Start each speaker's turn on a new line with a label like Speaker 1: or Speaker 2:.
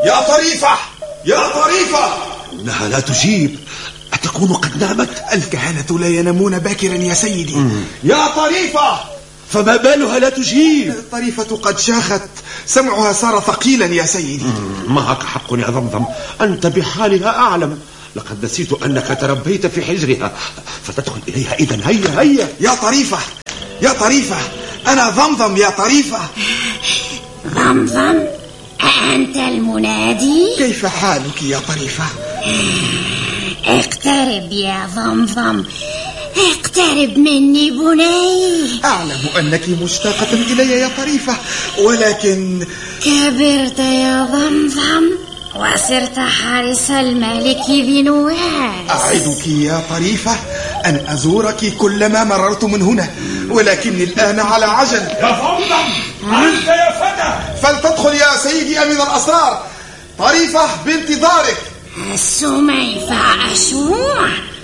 Speaker 1: يا طريفة، يا طريفة.
Speaker 2: إنها لا تجيب. أتكون قد نامت؟
Speaker 1: الكهنة لا ينامون باكرا يا سيدي. يا طريفة.
Speaker 2: فما بالها لا تجيب؟
Speaker 1: طريفة قد شاخت، سمعها صار ثقيلا يا سيدي.
Speaker 2: معك حق يا ضمضم، أنت بحالها أعلم. لقد نسيت أنك تربيت في حجرها، فتدخل إليها إذن. هيا هيا.
Speaker 1: يا طريفة، يا طريفة، أنا ضمضم يا طريفة.
Speaker 3: ضمضم، أنت المنادي؟
Speaker 1: كيف حالك يا طريفة؟
Speaker 3: اقترب يا ضمضم، اقترب مني بني.
Speaker 1: أعلم أنك مشتاقة إلي يا طريفة، ولكن
Speaker 3: كبرت يا ضمضم وصرت حارس الملك بنواس.
Speaker 1: أعدك يا طريفة أن أزورك كلما مررت من هنا، ولكني الآن على عجل.
Speaker 4: يا ضمضم، أنت يا فتى.
Speaker 1: فلتدخل يا سيدي أمين الأسرار. طريفة بانتظارك.
Speaker 3: السميفة أشوع.